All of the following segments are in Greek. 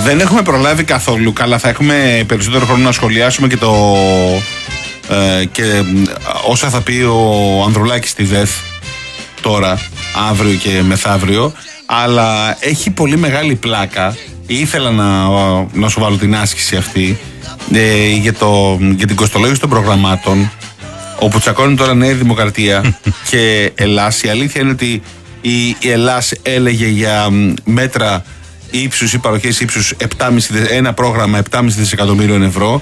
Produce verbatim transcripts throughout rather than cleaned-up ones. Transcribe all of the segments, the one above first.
Δεν έχουμε προλάβει καθόλου. Καλά, θα έχουμε περισσότερο χρόνο να σχολιάσουμε και το. Ε, και ε, όσα θα πει ο Ανδρουλάκης στη ΔΕΘ τώρα, αύριο και μεθαύριο. Αλλά έχει πολύ μεγάλη πλάκα. Ήθελα να, να σου βάλω την άσκηση αυτή ε, για, το, για την κοστολόγηση των προγραμμάτων, όπου τσακώνει τώρα Νέα Δημοκρατία και Ελλάς. Η αλήθεια είναι ότι η, η Ελλάς έλεγε για μέτρα ύψους ή παροχές ύψους ένα πρόγραμμα επτά κόμμα πέντε δισεκατομμύριων ευρώ.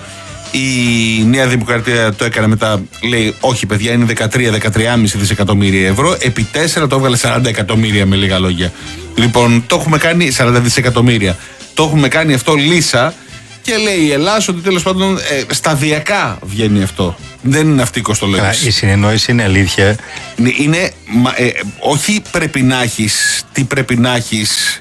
Η Νέα Δημοκρατία το έκανε μετά, λέει όχι παιδιά, είναι δεκατρία με δεκατρία κόμμα πέντε δισεκατομμύρια ευρώ. Επί τέσσερα το έβγαλε σαράντα εκατομμύρια, με λίγα λόγια. Λοιπόν, το έχουμε κάνει σαράντα δισεκατομμύρια. Το έχουμε κάνει αυτό λύσα και λέει η Ελλάς ότι τέλος πάντων ε, σταδιακά βγαίνει αυτό. Δεν είναι αυτή η κοστολόγηση. Η συνεννόηση είναι αλήθεια. Είναι, μα, ε, όχι πρέπει να έχεις, τι πρέπει να έχεις,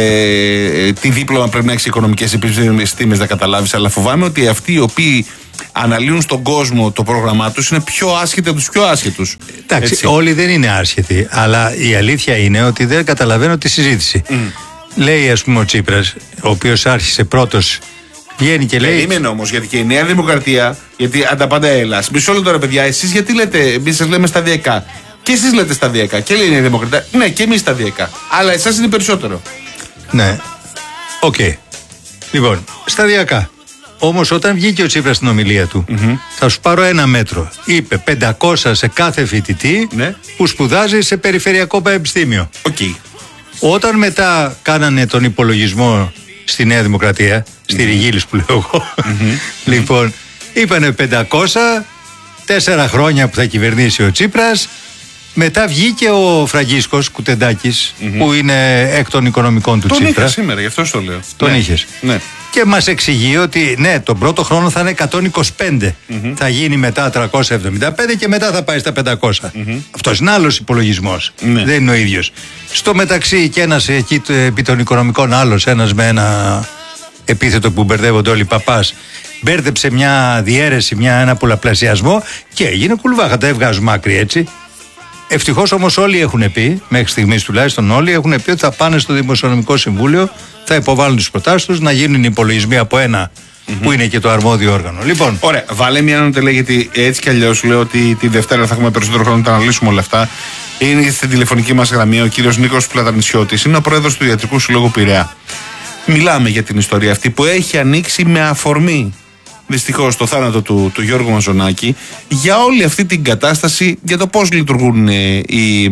ε, τι δίπλωμα πρέπει να έχεις οικονομικές επιστήμες να καταλάβεις, αλλά φοβάμαι ότι αυτοί οι οποίοι αναλύουν στον κόσμο το πρόγραμμά τους είναι πιο άσχετοι από τους πιο άσχετους. Εντάξει, έτσι. Όλοι δεν είναι άσχετοι, αλλά η αλήθεια είναι ότι δεν καταλαβαίνω τη συζήτηση. Mm. Λέει, ας πούμε, ο Τσίπρας, ο οποίος άρχισε πρώτος, βγαίνει και λέει. Περίμενε όμως, γιατί και η Νέα Δημοκρατία, γιατί αν τα πάντα Ελλάς. Μισό λεπτό τώρα, παιδιά, εσείς γιατί λέτε, εμείς σας λέμε σταδιακά. Και εσείς λέτε σταδιακά. Και λέει η Νέα Δημοκρατία, ναι, και εμείς σταδιακά. Αλλά εσάς είναι περισσότερο. Ναι. Οκ. Okay. Λοιπόν, σταδιακά. Όμως όταν βγήκε ο Τσίπρας στην ομιλία του, mm-hmm. θα σου πάρω ένα μέτρο. Είπε πεντακόσια σε κάθε φοιτητή, ναι, που σπουδάζει σε περιφερειακό πανεπιστήμιο. Okay. Όταν μετά κάνανε τον υπολογισμό στη Νέα Δημοκρατία, στη mm-hmm. Ριγίλης που λέω εγώ, mm-hmm. λοιπόν, είπανε πεντακόσια, τέσσερα χρόνια που θα κυβερνήσει ο Τσίπρας. Μετά βγήκε ο Φραγκίσκος Κουτεντάκης, mm-hmm. που είναι εκ των οικονομικών του τον Τσίπρα. Τον είχα σήμερα, γι' αυτό το λέω. Τον ναι. είχες. Ναι. Και μας εξηγεί ότι ναι, τον πρώτο χρόνο θα είναι εκατόν είκοσι πέντε. Mm-hmm. Θα γίνει μετά τριακόσια εβδομήντα πέντε και μετά θα πάει στα πεντακόσια. Mm-hmm. Αυτός είναι άλλος υπολογισμός. Ναι. Δεν είναι ο ίδιος. Στο μεταξύ και ένας εκεί επί των οικονομικών, άλλος, ένας με ένα επίθετο που μπερδεύονται όλοι, παπάς, μπέρδεψε μια διαίρεση, μια, ένα πολλαπλασιασμό και έγινε κουλβάχα. Τα έβγαζουμε άκρη έτσι. Ευτυχώς όμως όλοι έχουν πει, μέχρι στιγμής τουλάχιστον όλοι, έχουν πει ότι θα πάνε στο Δημοσιονομικό Συμβούλιο, θα υποβάλουν τις προτάσεις τους, να γίνουν υπολογισμοί από ένα mm-hmm. που είναι και το αρμόδιο όργανο. Λοιπόν. Ωραία, βάλε μια νότα, λέει, γιατί έτσι κι αλλιώς λέω ότι τη Δευτέρα θα έχουμε περισσότερο χρόνο να τα αναλύσουμε όλα αυτά. Είναι στην τηλεφωνική μας γραμμή ο κύριος Νίκος Πλατανισιώτης, είναι ο πρόεδρος του Ιατρικού Συλλόγου Πειραιά. Μιλάμε για την ιστορία αυτή που έχει ανοίξει με αφορμή, δυστυχώς, το θάνατο του, του Γιώργου Μαζονάκη, για όλη αυτή την κατάσταση, για το πώς λειτουργούν οι,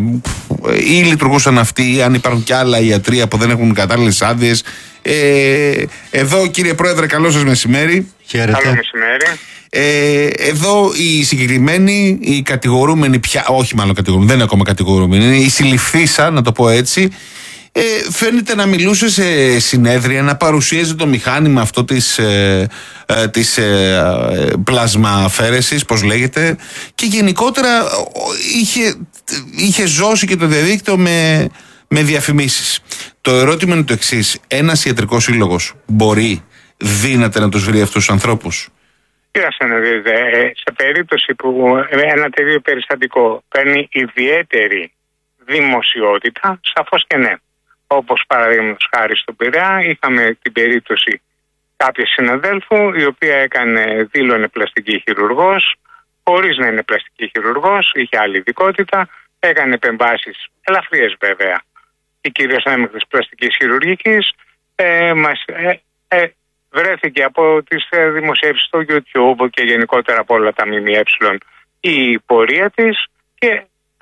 ή λειτουργούσαν αυτοί, αν υπάρχουν και άλλα ιατρία που δεν έχουν κατάλληλες άδειες. Ε, εδώ, κύριε Πρόεδρε, καλό σας μεσημέρι. Χαίρετε. Καλό μεσημέρι. Ε, εδώ οι συγκεκριμένοι, οι κατηγορούμενοι πια, όχι μάλλον κατηγορούμενοι, δεν είναι ακόμα κατηγορούμενοι, είναι η συλληφθήσα, να το πω έτσι. Ε, φαίνεται να μιλούσε σε συνέδρια, να παρουσίαζε το μηχάνημα αυτό της, ε, ε, της ε, πλασμαφαίρεσης, πώς λέγεται, και γενικότερα είχε, είχε ζώσει και το διαδίκτυο με, με διαφημίσεις. Το ερώτημα είναι το εξής: ένας ιατρικός σύλλογος μπορεί, δύναται να τους βρει αυτούς τους ανθρώπους? Κοίταξε να δείτε, σε περίπτωση που ένα τέτοιο περιστατικό παίρνει ιδιαίτερη δημοσιότητα, σαφώς και ναι. Όπως παραδείγματος χάρη στον Πειραιά, είχαμε την περίπτωση κάποιες συναδέλφου, η οποία έκανε, δήλωνε πλαστική χειρουργός, χωρίς να είναι πλαστική χειρουργός, είχε άλλη ειδικότητα, έκανε επεμβάσεις ελαφριές βέβαια, και κυρίως έμεινες πλαστικής χειρουργικής, ε, μας, ε, ε, βρέθηκε από τις ε, δημοσίευσεις στο YouTube και γενικότερα από όλα τα ΜΜΕ η πορεία της, και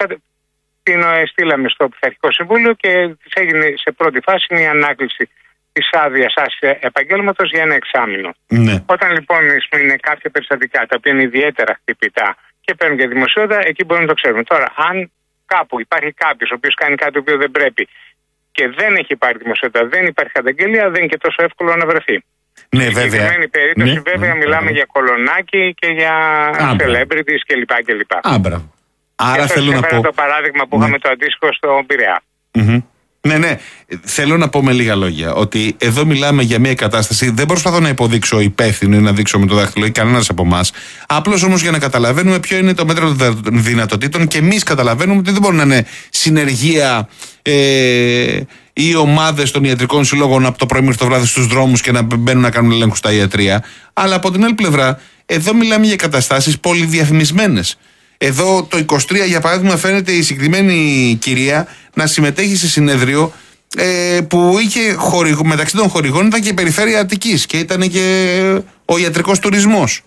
την στείλαμε στο Πειθαρχικό Συμβούλιο και της έγινε σε πρώτη φάση μια ανάκληση της άδειας επαγγέλματος για ένα εξάμηνο. Ναι. Όταν λοιπόν είναι κάποια περιστατικά τα οποία είναι ιδιαίτερα χτυπητά και παίρνουν και δημοσιότητα, εκεί μπορούμε να το ξέρουμε. Τώρα, αν κάπου υπάρχει κάποιος ο οποίος κάνει κάτι το οποίο δεν πρέπει και δεν έχει πάρει δημοσιότητα, δεν υπάρχει καταγγελία, δεν είναι και τόσο εύκολο να βρεθεί. Ναι, Στην συγκεκριμένη περίπτωση, ναι, βέβαια, ναι, μιλάμε ναι. για κολονάκι και για Άμπρα. celebrities κλπ. Άμπρα. Άρα θέλω να πω. Το παράδειγμα που ναι. είχαμε το αντίστοιχο στο Πειραιά. Mm-hmm. Ναι, ναι. Θέλω να πω με λίγα λόγια ότι εδώ μιλάμε για μια κατάσταση. Δεν προσπαθώ να υποδείξω υπεύθυνο ή να δείξω με το δάχτυλο ή κανένας από εμάς. Απλώς όμως για να καταλαβαίνουμε ποιο είναι το μέτρο των δυνατοτήτων και εμείς καταλαβαίνουμε ότι δεν μπορεί να είναι συνεργεία ε, ή ομάδες των ιατρικών συλλόγων από το πρωί μέχρι το βράδυ στους δρόμους και να μπαίνουν να κάνουν ελέγχους στα ιατρεία. Αλλά από την άλλη πλευρά, εδώ μιλάμε για καταστάσεις πολυδιαφημισμένες. Εδώ το είκοσι τρία, για παράδειγμα, φαίνεται η συγκεκριμένη κυρία να συμμετέχει σε συνέδριο ε, που είχε χορηγ, μεταξύ των χορηγών ήταν και η περιφέρεια Αττικής και ήταν και ο ιατρικός τουρισμός.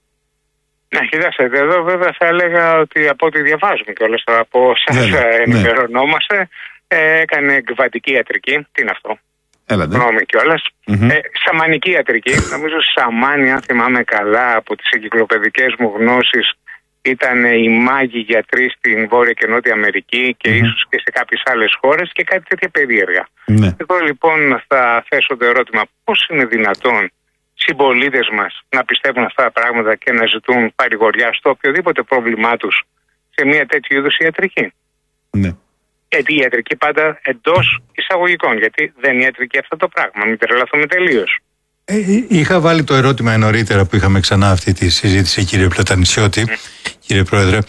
Ναι, κοιτάξτε, εδώ βέβαια θα έλεγα ότι από ό,τι διαβάζουμε και όλες από όσες ενημερωνόμαστε, ναι. έκανε εκβατική ιατρική. Τι είναι αυτό? Γνώμη κιόλας. Mm-hmm. Ε, σαμανική ιατρική. Νομίζω σαμάνι, αν θυμάμαι καλά, από τις εγκυκλοπαιδικές μου γνώσεις, ήταν οι μάγοι γιατροί στην Βόρεια και Νότια Αμερική και mm-hmm. ίσως και σε κάποιες άλλες χώρες και κάτι τέτοια περίεργα. Mm-hmm. Εδώ λοιπόν θα θέσω το ερώτημα, πώς είναι δυνατόν συμπολίτες μας να πιστεύουν αυτά τα πράγματα και να ζητούν παρηγοριά στο οποιοδήποτε πρόβλημά τους σε μια τέτοιου είδους ιατρική. Ναι. Γιατί η ιατρική πάντα εντός εισαγωγικών, γιατί δεν είναι ιατρική αυτό το πράγμα, μην τρελαθούμε τελείως. Ε, είχα βάλει το ερώτημα νωρίτερα που είχαμε ξανά αυτή τη συζήτηση, κύριε Πλατανισιώτη, mm. κύριε Πρόεδρε,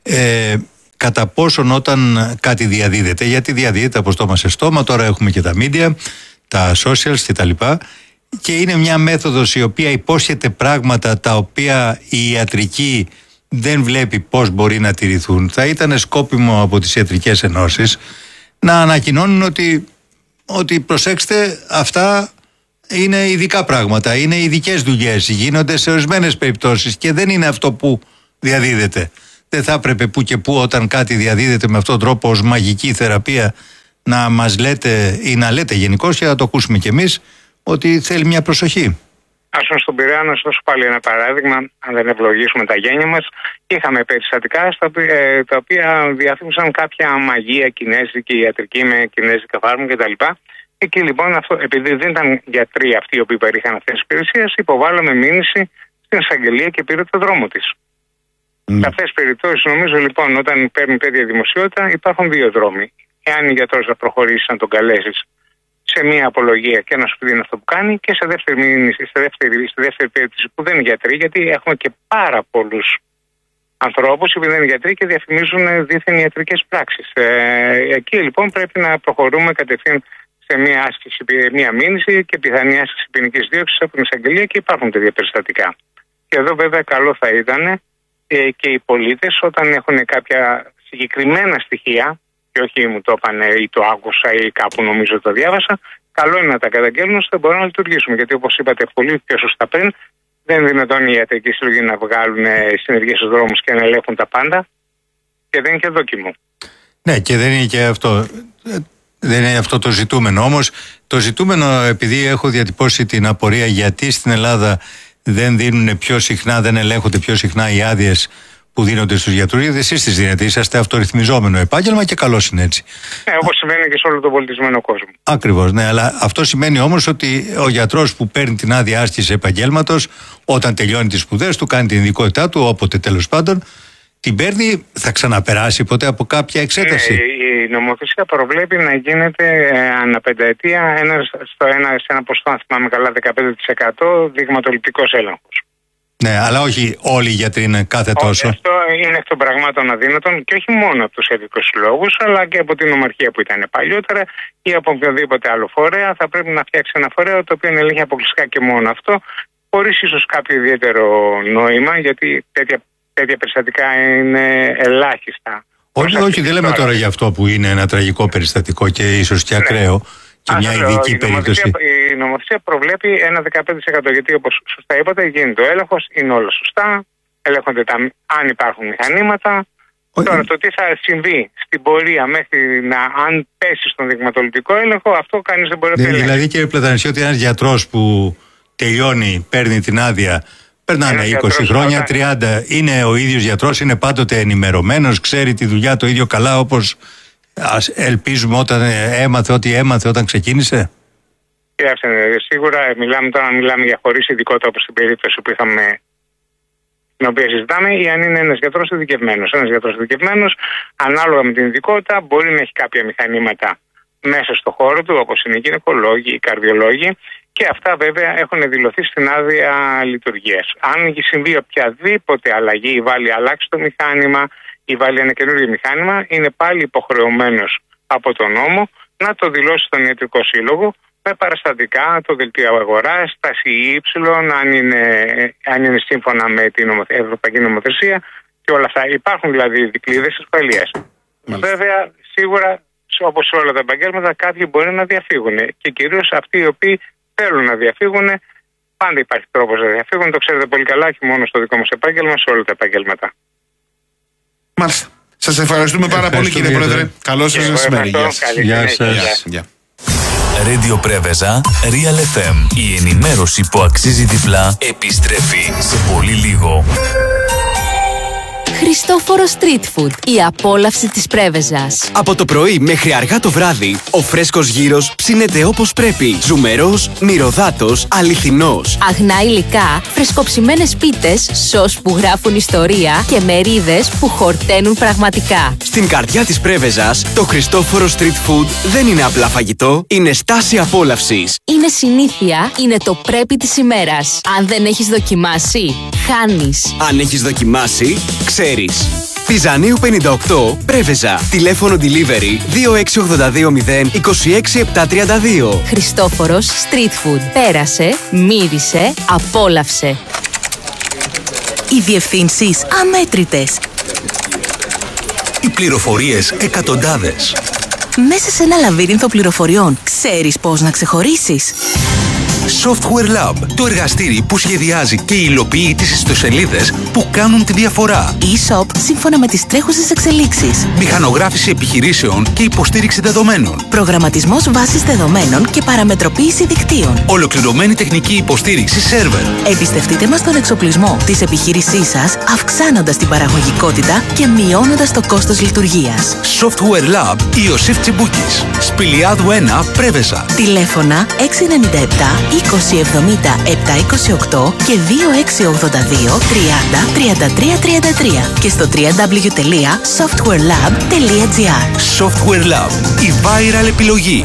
ε, κατά πόσον όταν κάτι διαδίδεται, γιατί διαδίδεται από στόμα σε στόμα, τώρα έχουμε και τα media, τα socials κτλ. Και είναι μια μέθοδος η οποία υπόσχεται πράγματα τα οποία η ιατρική δεν βλέπει πώς μπορεί να τηρηθούν. Θα ήταν σκόπιμο από τις ιατρικές ενώσεις να ανακοινώνουν ότι, ότι προσέξτε, αυτά είναι ειδικά πράγματα, είναι ειδικές δουλειές, γίνονται σε ορισμένες περιπτώσεις και δεν είναι αυτό που διαδίδεται. Δεν θα έπρεπε που και που όταν κάτι διαδίδεται με αυτόν τον τρόπο ως μαγική θεραπεία να μας λέτε ή να λέτε γενικώς, και να το ακούσουμε κι εμείς, ότι θέλει μια προσοχή. Ας πούμε στον Πειραιά, να σας δώσω πάλι ένα παράδειγμα, αν δεν ευλογήσουμε τα γένια μας. Είχαμε περιστατικά στα οποία, ε, τα οποία διαφήμισαν κάποια μαγεία κινέζικη, ιατρική με κινέζικα φάρμακα κτλ. Εκεί λοιπόν, αυτό, επειδή δεν ήταν γιατροί αυτοί οι οποίοι παρήχαν αυτές τις υπηρεσίες, υποβάλαμε μήνυση στην εισαγγελία και πήρε το δρόμο της. Mm. Σε αυτές τις περιπτώσεις, νομίζω λοιπόν, όταν παίρνει τέτοια δημοσιότητα, υπάρχουν δύο δρόμοι. Εάν η γιατρός θα προχωρήσει να τον καλέσει σε μια απολογία και να σου πει αυτό που κάνει, και σε δεύτερη μήνυση, στη δεύτερη, στη δεύτερη περίπτωση που δεν είναι γιατροί, γιατί έχουμε και πάρα πολλούς ανθρώπους που δεν είναι γιατροί και διαφημίζουν δίθεν ιατρικές πράξεις. Ε, εκεί λοιπόν πρέπει να προχωρούμε κατευθείαν σε μια άσκηση, μια μήνυση και πιθανή άσκηση ποινικής δίωξης από την εισαγγελία, και υπάρχουν τέτοια περιστατικά. Και εδώ βέβαια καλό θα ήταν ε, και οι πολίτες, όταν έχουν κάποια συγκεκριμένα στοιχεία, και όχι μου το είπανε ή το άκουσα ή κάπου νομίζω το διάβασα, καλό είναι να τα καταγγέλνουν ώστε μπορούν να λειτουργήσουμε. Γιατί όπως είπατε πολύ πιο σωστά πριν, δεν είναι δυνατόν οι ιατρικοί σύλλογοι να βγάλουν συνεργείες στους δρόμους και να ελέγχουν τα πάντα, και δεν είναι και δόκιμο. Ναι, και δεν είναι και αυτό. Δεν είναι αυτό το ζητούμενο. Όμως το ζητούμενο, επειδή έχω διατυπώσει την απορία γιατί στην Ελλάδα δεν δίνουν πιο συχνά, δεν ελέγχονται πιο συχνά οι άδειες που δίνονται στους γιατρούς, γιατί εσείς τις δίνετε. Είσαστε αυτορυθμιζόμενο επάγγελμα και καλώς είναι έτσι. Ναι, όπως συμβαίνει και σε όλο τον πολιτισμένο κόσμο. Ακριβώς, ναι, αλλά αυτό σημαίνει όμως ότι ο γιατρός που παίρνει την άδεια άσκησης επαγγέλματος, όταν τελειώνει τις σπουδές του, κάνει την ειδικότητά του, όποτε τέλος πάντων, την παίρνει, θα ξαναπεράσει ποτέ από κάποια εξέταση? Ναι, η νομοθεσία προβλέπει να γίνεται ε, ανά πενταετία ένα, στο ένα, σε ένα ποσοστό, αν θυμάμαι καλά, δεκαπέντε τοις εκατό δειγματοληπτικός έλεγχος. Ναι, αλλά όχι όλοι οι γιατροί είναι κάθε τόσο. Αυτό είναι εκ των πραγμάτων αδύνατον, και όχι μόνο από τους ιατρικούς συλλόγους, αλλά και από την νομαρχία που ήταν παλιότερα ή από οποιοδήποτε άλλο φορέα. Θα πρέπει να φτιάξει ένα φορέα το οποίο ελέγχει αποκλειστικά και μόνο αυτό, χωρίς ίσως κάποιο ιδιαίτερο νόημα, γιατί τέτοια, τέτοια περιστατικά είναι ελάχιστα. Όχι, όχι, δεν λέμε τώρα για αυτό που είναι ένα τραγικό περιστατικό και ίσως και ακραίο. Ναι. Και μια ειδική περίπτωση. Η νομοθεσία προβλέπει ένα δεκαπέντε τοις εκατό, γιατί όπως σωστά είπατε, γίνεται ο έλεγχος, είναι όλα σωστά, ελέγχονται τα, αν υπάρχουν μηχανήματα. Ο... Τώρα το τι θα συμβεί στην πορεία μέχρι να, αν πέσει στον δειγματοληπτικό έλεγχο, αυτό κανείς δεν μπορεί να πει. Δηλαδή, κύριε Πλατανισιώτη, ένας γιατρός που τελειώνει, παίρνει την άδεια, περνάνε είκοσι χρόνια, όταν... τριάντα, είναι ο ίδιος γιατρός, είναι πάντοτε ενημερωμένος, ξέρει τη δουλειά το ίδιο καλά όπως ας ελπίζουμε όταν έμαθε ό,τι έμαθε όταν ξεκίνησε. Κοιτάξτε, σίγουρα μιλάμε τώρα, μιλάμε για χωρίς ειδικότητα, όπως στην περίπτωση που είχαμε, την οποία συζητάμε, ή αν είναι ένας γιατρός ειδικευμένος. Ένας γιατρός ειδικευμένος, ανάλογα με την ειδικότητα, μπορεί να έχει κάποια μηχανήματα μέσα στο χώρο του, όπως είναι οι γυναικολόγοι, οι καρδιολόγοι, και αυτά βέβαια έχουν δηλωθεί στην άδεια λειτουργίας. Αν συμβεί οποιαδήποτε αλλαγή ή βάλει αλλάξει το μηχάνημα ή βάλει ένα καινούργιο μηχάνημα, είναι πάλι υποχρεωμένος από τον νόμο να το δηλώσει στον Ιατρικό Σύλλογο με παραστατικά, το δελτίο αγοράς, τα σι ι, αν είναι, αν είναι σύμφωνα με την Ευρωπαϊκή Νομοθεσία και όλα αυτά. Υπάρχουν δηλαδή δικλείδες ασφαλείας. Βέβαια, σίγουρα, όπως σε όλα τα επαγγέλματα, κάποιοι μπορεί να διαφύγουν. Και κυρίως αυτοί οι οποίοι θέλουν να διαφύγουν, πάντα υπάρχει τρόπος να διαφύγουν. Το ξέρετε πολύ καλά, και μόνο στο δικό μας επάγγελμα, σε όλα τα επαγγέλματα. Μάλιστα. Σας ευχαριστούμε πάρα πολύ, κύριε Πρόεδρε. Καλό σας μεσημέρι. Γεια σας. Radio Πρέβεζα, Real εφ εμ. Η ενημέρωση που αξίζει διπλά επιστρέφει σε πολύ λίγο. Χριστόφορο Street Food, η απόλαυση της Πρέβεζας. Από το πρωί μέχρι αργά το βράδυ, ο φρέσκος γύρος ψήνεται όπως πρέπει. Ζουμερός, μυρωδάτος, αληθινός. Αγνά υλικά, φρεσκοψημένες πίτες, σως που γράφουν ιστορία και μερίδες που χορταίνουν πραγματικά. Στην καρδιά της Πρέβεζας, το Χριστόφορο Street Food δεν είναι απλά φαγητό, είναι στάση απόλαυσης. Είναι συνήθεια, είναι το πρέπει της ημέρας. Αν δεν έχεις δοκιμάσει, χάνεις. Αν έχεις δοκιμάσει, ξέρεις. Πιζανίου πενήντα οκτώ, Πρέβεζα. Τηλέφωνο delivery δύο έξι ογδόντα δύο μηδέν είκοσι έξι επτακόσια τριάντα δύο. Χριστόφορος Street Food. Πέρασε, μύρισε, απόλαυσε. Οι διευθύνσεις αμέτρητες. Οι πληροφορίες εκατοντάδες. Μέσα σε ένα λαβύρινθο πληροφοριών, ξέρεις πώς να ξεχωρίσεις. Software Lab, το εργαστήρι που σχεδιάζει και υλοποιεί τις ιστοσελίδες που κάνουν τη διαφορά. E-shop σύμφωνα με τις τρέχουσες εξελίξεις. Μηχανογράφηση επιχειρήσεων και υποστήριξη δεδομένων. Προγραμματισμός βάσης δεδομένων και παραμετροποίηση δικτύων. Ολοκληρωμένη τεχνική υποστήριξη σερβερ. Εμπιστευτείτε μας τον εξοπλισμό της επιχείρησής σας, αυξάνοντας την παραγωγικότητα και μειώνοντας το κόστος λειτουργίας. Software Lab Ιωσήφ Τσιμπούκης. Σπηλιάδου ένα, Πρέβεζα. Τηλέφωνα έξι εννιά επτά είκοσι εβδομήντα επτακόσια είκοσι οκτώ και δύο έξι ογδόντα δύο τριάντα τριάντα τρία τριάντα τρία και στο double-u double-u double-u τελεία software lab τελεία gr. Software Lab, η viral επιλογή.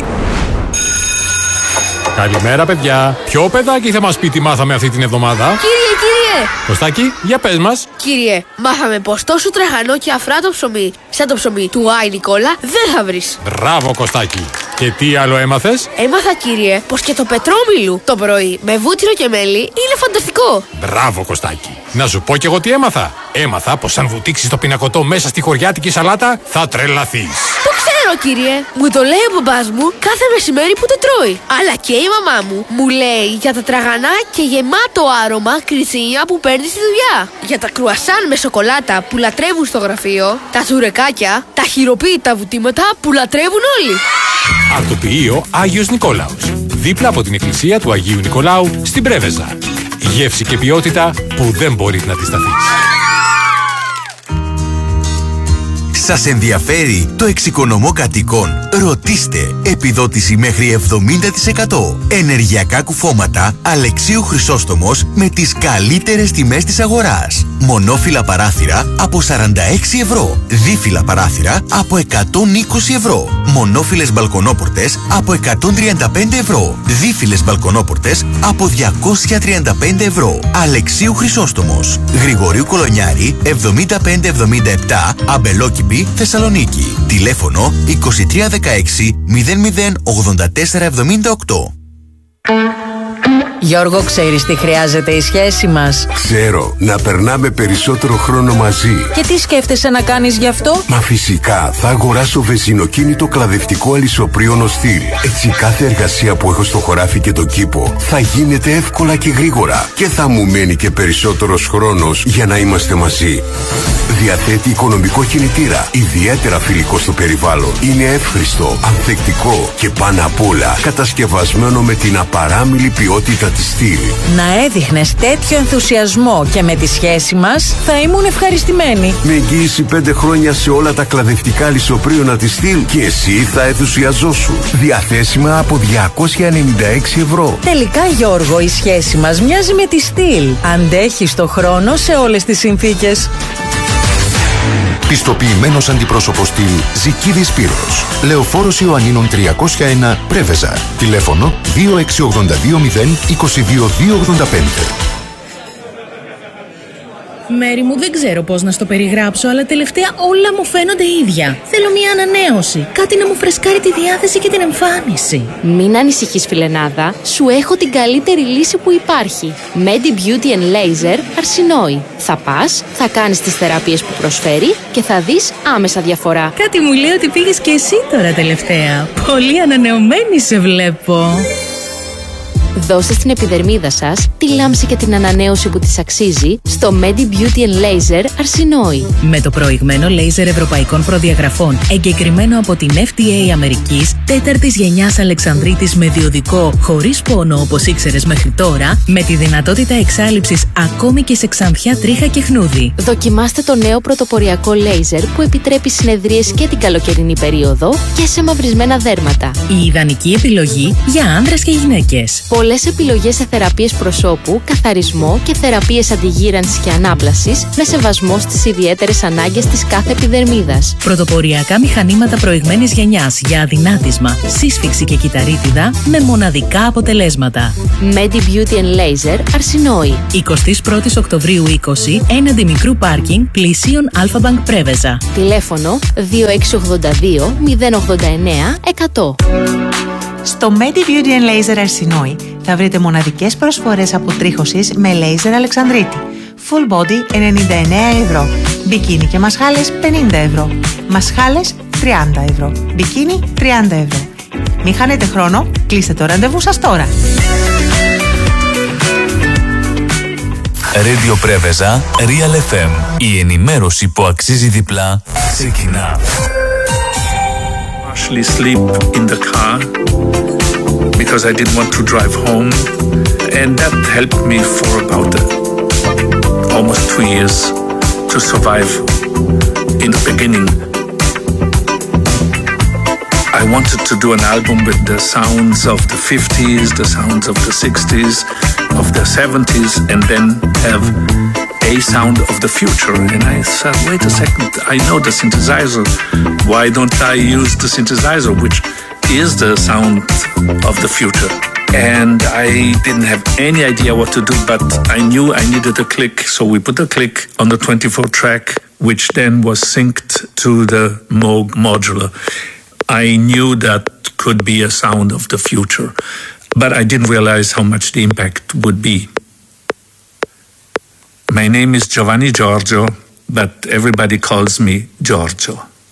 Καλημέρα, παιδιά. Ποιο παιδάκι θα μας πει τι μάθαμε αυτή την εβδομάδα? Κύριε, κύριε! Κωστάκη, για πες μας. Κύριε, μάθαμε πως τόσο τραχανό και αφράτο ψωμί, σαν το ψωμί του Άι Νικόλα, δεν θα βρεις. Μπράβο, Κωστάκη. Και τι άλλο έμαθες? Έμαθα, κύριε, πως και το πετρόμιλου το πρωί με βούτυρο και μέλι είναι φανταστικό. Μπράβο, Κωστάκη. Να σου πω κι εγώ τι έμαθα. Έμαθα πως αν βουτήξεις το πινακωτό μέσα στη χωριάτικη σαλάτα, θα τρελαθείς. Το ξέρω, κύριε. Μου το λέει ο μπαμπάς μου κάθε μεσημέρι που το τρώει. Αλλά και η μαμά μου μου λέει για τα τραγανά και γεμάτο άρωμα κριτσίνια που παίρνει στη δουλειά. Για τα κρουασάν με σοκολάτα που λατρεύουν στο γραφείο. Τα τσουρεκάκια, τα χειροποίητα βουτήματα που λατρεύουν όλοι. Αρτοποιείο Άγιος Νικόλαος. Δίπλα από την εκκλησία του Αγίου Νικολάου στην Πρέβεζα. Γεύση και ποιότητα που δεν μπορείς να αντισταθείς. Σας ενδιαφέρει το εξοικονομώ κατοίκων? Ρωτήστε. Επιδότηση μέχρι εβδομήντα τοις εκατό. Ενεργειακά κουφώματα Αλεξίου Χρυσόστομος με τις καλύτερες τιμές της αγοράς. Μονόφυλλα παράθυρα από σαράντα έξι ευρώ. Δίφυλλα παράθυρα από εκατόν είκοσι ευρώ. Μονόφυλλες μπαλκονόπορτες από εκατόν τριάντα πέντε ευρώ. Δίφυλλες μπαλκονόπορτες από διακόσια τριάντα πέντε ευρώ. Αλεξίου Χρυσόστομος. Γρηγορίου Κολονιάρη εβδομήντα πέντε εβδομήντα επτά, Αμπελόκηπη, Θεσσαλονίκη. Τηλέφωνο είκοσι τρία δεκαέξι μηδέν μηδέν ογδόντα τέσσερα εβδομήντα οκτώ. Γιώργο, ξέρεις τι χρειάζεται η σχέση μας? Ξέρω, να περνάμε περισσότερο χρόνο μαζί. Και τι σκέφτεσαι να κάνεις γι' αυτό? Μα φυσικά, θα αγοράσω βενζινοκίνητο κλαδευτικό αλυσοπρίωνο στυλ. Έτσι κάθε εργασία που έχω στο χωράφι και το κήπο θα γίνεται εύκολα και γρήγορα. Και θα μου μένει και περισσότερος χρόνος για να είμαστε μαζί. Διαθέτει οικονομικό κινητήρα, ιδιαίτερα φιλικό στο περιβάλλον. Είναι εύχριστο, ανθεκτικό και πάνω απ' όλα κατασκευασμένο με την απαράμιλη ποιότητα της στυλ. Να έδειχνες τέτοιο ενθουσιασμό και με τη σχέση μας θα ήμουν ευχαριστημένη. Με εγγύηση πέντε χρόνια σε όλα τα κλαδευτικά λισοπρίωνα της στυλ και εσύ θα ενθουσιαζόσουν. Διαθέσιμα από διακόσια ενενήντα έξι ευρώ. Τελικά, Γιώργο, η σχέση μας μοιάζει με τη στυλ. Αντέχει στο χρόνο σε όλες τις συνθήκες. Πιστοποιημένος αντιπρόσωπος στυλ Ζικίδης Σπύρος. Λεωφόρος Ιωαννίνων τριακόσια ένα, Πρέβεζα. Τηλέφωνο δύο έξι ογδόντα δύο μηδέν είκοσι δύο δύο ογδόντα πέντε. Μέρη μου, δεν ξέρω πώς να στο περιγράψω, αλλά τελευταία όλα μου φαίνονται ίδια. Θέλω μια ανανέωση. Κάτι να μου φρεσκάρει τη διάθεση και την εμφάνιση. Μην ανησυχείς, φιλενάδα. Σου έχω την καλύτερη λύση που υπάρχει. Medi Beauty and Laser Αρσινόη. Θα πας, θα κάνεις τις θεραπείες που προσφέρει και θα δεις άμεσα διαφορά. Κάτι μου λέει ότι πήγες και εσύ τώρα τελευταία. Πολύ ανανεωμένη σε βλέπω. Δώστε στην επιδερμίδα σας τη λάμψη και την ανανέωση που της αξίζει στο Medi Beauty and Laser Αρσινόη. Με το προηγμένο λέιζερ ευρωπαϊκών προδιαγραφών, εγκεκριμένο από την εφ ντι έι Αμερικής, τέταρτης γενιάς Αλεξανδρίτης με διοδικό, χωρίς πόνο όπως ήξερες μέχρι τώρα, με τη δυνατότητα εξάλειψης ακόμη και σε ξανθιά, τρίχα και χνούδι. Δοκιμάστε το νέο πρωτοποριακό λέιζερ που επιτρέπει συνεδρίες και την καλοκαιρινή περίοδο και σε μαυρισμένα δέρματα. Η ιδανική επιλογή για άνδρες και γυναίκες. Πολλές επιλογές σε θεραπείες προσώπου, καθαρισμό και θεραπείες αντιγύρανσης και ανάπλασης με σεβασμό στις ιδιαίτερες ανάγκες της κάθε επιδερμίδας. Πρωτοποριακά μηχανήματα προηγμένης γενιάς για αδυνάτισμα, σύσφυξη και κυταρίτιδα με μοναδικά αποτελέσματα. Medi Beauty and Laser Αρσινόη. εικοστή πρώτη Οκτωβρίου είκοσι, έναντι μικρού πάρκινγκ, πλησίον Αλφα-Μπανκ Πρέβεζα. Τηλέφωνο δύο έξι ογδόντα δύο μηδέν ογδόντα εννέα εκατό. Στο Medi Beauty and Laser Αρσινόη θα βρείτε μοναδικές προσφορές αποτρίχωσης με λέιζερ Αλεξανδρίτη. Full body ενενήντα εννέα ευρώ. Μπικίνι και μασχάλες πενήντα ευρώ. Μασχάλες τριάντα ευρώ. Μπικίνι τριάντα ευρώ. Μην χάνετε χρόνο, κλείστε το ραντεβού σας τώρα. Radio Πρέβεζα, Real εφ εμ. Η ενημέρωση που αξίζει διπλά ξεκινά. Sleep in the car because I didn't want to drive home, and that helped me for about uh, almost two years to survive in the beginning. I wanted to do an album with the sounds of the fifties, the sounds of the sixties, of the seventies, and then have a sound of the future. And I said, wait a second, I know the synthesizer. Why don't I use the synthesizer, which is the sound of the future? And I didn't have any idea what to do, but I knew I needed a click. So we put a click on the twenty-four track, which then was synced to the Moog modular. I knew that could be a sound of the future, but I didn't realize how much the impact would be. My name is Giovanni Giorgio, but everybody calls me Giorgio.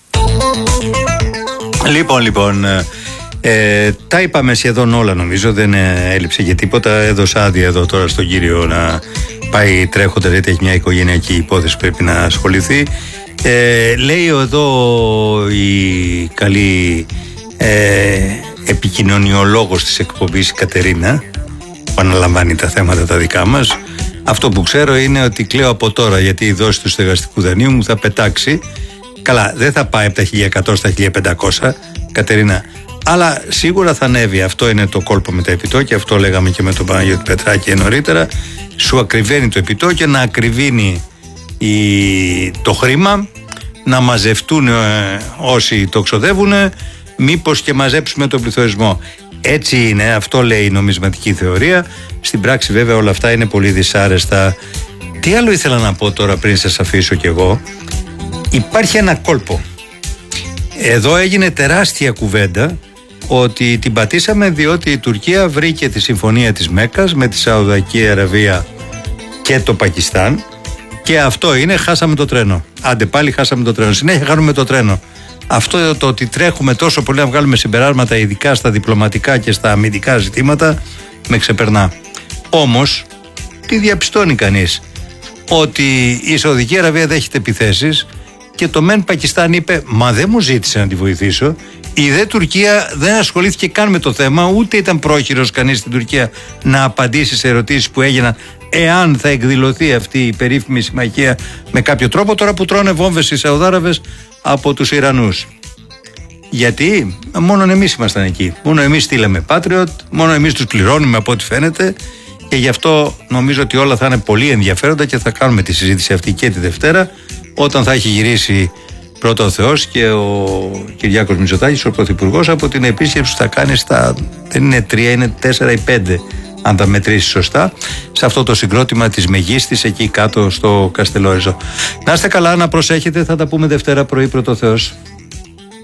Λοιπόν, λοιπόν, ε, τα είπαμε σχεδόν όλα νομίζω, δεν έλειψε και τίποτα. Έδωσα άδεια εδώ τώρα στον κύριο να πάει τρέχοντα, γιατί έχει μια οικογενειακή υπόθεση που πρέπει να ασχοληθεί. Ε, λέει εδώ η καλή ε, επικοινωνιολόγος της εκπομπής Κατερίνα, που αναλαμβάνει τα θέματα τα δικά μας, αυτό που ξέρω είναι ότι κλαίω από τώρα, γιατί η δόση του στεγαστικού δανείου μου θα πετάξει. Καλά, δεν θα πάει από τα χίλια εκατό στα χίλια πεντακόσια, Κατερίνα, αλλά σίγουρα θα ανέβει. Αυτό είναι το κόλπο με τα επιτόκια, αυτό λέγαμε και με τον Παναγιώτη Πετράκη νωρίτερα. Σου ακριβένει το επιτόκιο, να ακριβίνει η... το χρήμα, να μαζευτούν ε, όσοι το ξοδεύουν, μήπως και μαζέψουμε τον πληθωρισμό. Έτσι είναι, αυτό λέει η νομισματική θεωρία. Στην πράξη βέβαια όλα αυτά είναι πολύ δυσάρεστα. Τι άλλο ήθελα να πω τώρα πριν σας αφήσω κι εγώ. Υπάρχει ένα κόλπο. Εδώ έγινε τεράστια κουβέντα ότι την πατήσαμε διότι η Τουρκία βρήκε τη συμφωνία της Μέκκας με τη Σαουδική Αραβία και το Πακιστάν, και αυτό είναι, χάσαμε το τρένο. Άντε πάλι χάσαμε το τρένο. Συνέχεια χάνουμε το τρένο. Αυτό το ότι τρέχουμε τόσο πολύ να βγάλουμε συμπεράσματα, ειδικά στα διπλωματικά και στα αμυντικά ζητήματα, με ξεπερνά. Όμως, τι διαπιστώνει κανείς? Ότι η Σαουδική Αραβία δέχεται επιθέσεις και το μεν Πακιστάν είπε, μα δεν μου ζήτησε να τη βοηθήσω. Η δε Τουρκία δεν ασχολήθηκε καν με το θέμα, ούτε ήταν πρόχειρος κανείς στην Τουρκία να απαντήσει σε ερωτήσεις που έγιναν εάν θα εκδηλωθεί αυτή η περίφημη συμμαχία με κάποιο τρόπο, τώρα που τρώνε βόμβες οι Σαουδάραβες από τους Ιρανούς. Γιατί μόνο εμείς ήμασταν εκεί. Μόνο εμείς στείλαμε Patriot, μόνο εμείς τους πληρώνουμε από ό,τι φαίνεται, και γι' αυτό νομίζω ότι όλα θα είναι πολύ ενδιαφέροντα και θα κάνουμε τη συζήτηση αυτή και τη Δευτέρα, όταν θα έχει γυρίσει πρώτα ο Θεός και ο Κυριάκος Μητσοτάκης, ο Πρωθυπουργός, από την επίσκεψη που θα κάνει στα, δεν είναι τρία, είναι τέσσερα ή πέντε αν τα μετρήσει σωστά, σε αυτό το συγκρότημα της Μεγίστης εκεί κάτω στο Καστελόριζο. Να είστε καλά, να προσέχετε, θα τα πούμε Δευτέρα πρωί πρώτο Θεός.